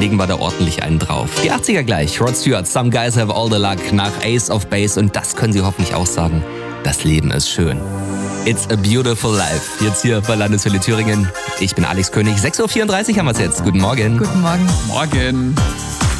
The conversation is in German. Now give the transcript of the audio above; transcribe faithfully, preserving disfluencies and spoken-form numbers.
legen wir da ordentlich einen drauf. Die achtziger gleich, Rod Stewart, Some Guys Have All the Luck nach Ace of Base und das können Sie hoffentlich auch sagen, das Leben ist schön. It's a beautiful life. Jetzt hier bei Landeswelle Thüringen. Ich bin Alex König. sechs Uhr vierunddreißig haben wir es jetzt. Guten Morgen. Guten Morgen. Morgen.